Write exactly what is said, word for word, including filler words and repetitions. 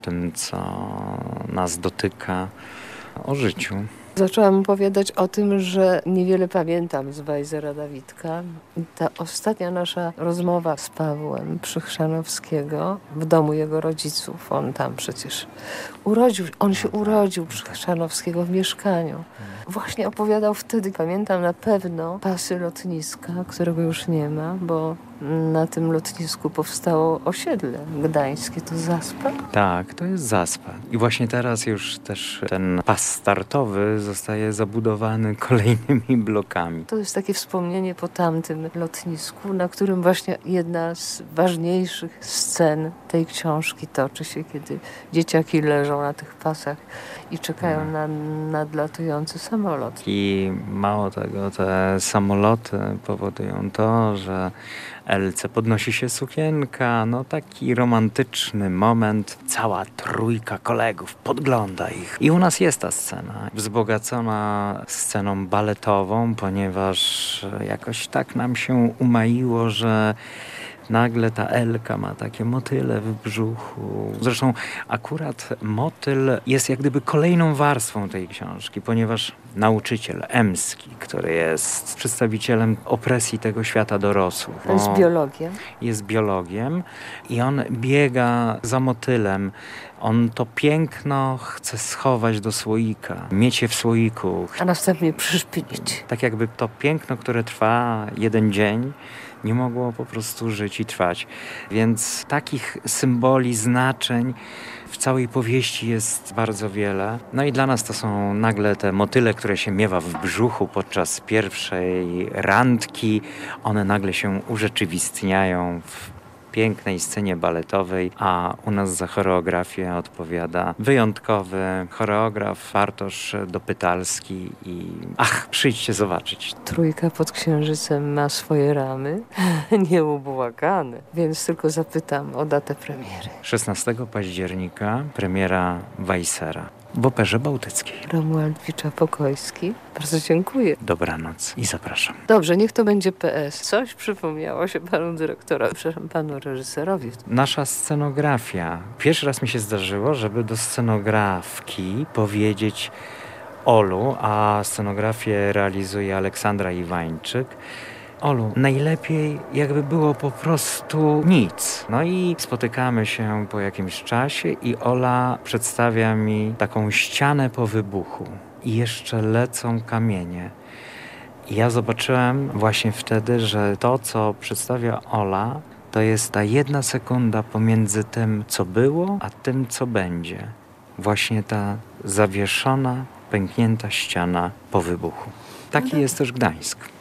tym, co nas dotyka, o życiu. Zaczęłam opowiadać o tym, że niewiele pamiętam z Weissera Dawidka. I ta ostatnia nasza rozmowa z Pawłem przy Chrzanowskiego w domu jego rodziców, on tam przecież urodził, on się urodził przy Chrzanowskiego w mieszkaniu. Właśnie opowiadał wtedy, pamiętam na pewno, pasy lotniska, którego już nie ma, bo na tym lotnisku powstało osiedle gdańskie, to Zaspa? Tak, to jest Zaspa. I właśnie teraz już też ten pas startowy zostaje zabudowany kolejnymi blokami. To jest takie wspomnienie po tamtym lotnisku, na którym właśnie jedna z ważniejszych scen tej książki toczy się, kiedy dzieciaki leżą na tych pasach i czekają na nadlatujący samolot. I mało tego, te samoloty powodują to, że Elce podnosi się sukienka, no taki romantyczny moment. Cała trójka kolegów podgląda ich. I u nas jest ta scena, wzbogacona sceną baletową, ponieważ jakoś tak nam się umaiło, że nagle ta Elka ma takie motyle w brzuchu. Zresztą akurat motyl jest jak gdyby kolejną warstwą tej książki, ponieważ nauczyciel Emski, który jest przedstawicielem opresji tego świata dorosłych. To jest biologiem. Jest biologiem i on biega za motylem. On to piękno chce schować do słoika, mieć je w słoiku. A następnie przyszpilić. Tak jakby to piękno, które trwa jeden dzień, nie mogło po prostu żyć i trwać. Więc takich symboli, znaczeń w całej powieści jest bardzo wiele. No i dla nas to są nagle te motyle, które się miewa w brzuchu podczas pierwszej randki. One nagle się urzeczywistniają w pięknej scenie baletowej, a u nas za choreografię odpowiada wyjątkowy choreograf Bartosz Dopytalski i ach, przyjdźcie zobaczyć. Trójka pod księżycem ma swoje ramy, nieubłagane, więc tylko zapytam o datę premiery. szesnastego października premiera Weissera w Operze Bałtyckiej. Romuald Wicza-Pokojski. Bardzo dziękuję. Dobranoc i zapraszam. Dobrze, niech to będzie P S. Coś przypomniało się panu dyrektorowi, przepraszam, panu reżyserowi. Nasza scenografia. Pierwszy raz mi się zdarzyło, żeby do scenografki powiedzieć Olu, a scenografię realizuje Aleksandra Iwańczyk. Olu, najlepiej jakby było po prostu nic. No i spotykamy się po jakimś czasie i Ola przedstawia mi taką ścianę po wybuchu. I jeszcze lecą kamienie. I ja zobaczyłem właśnie wtedy, że to, co przedstawia Ola, to jest ta jedna sekunda pomiędzy tym, co było, a tym, co będzie. Właśnie ta zawieszona, pęknięta ściana po wybuchu. Taki jest też Gdańsk.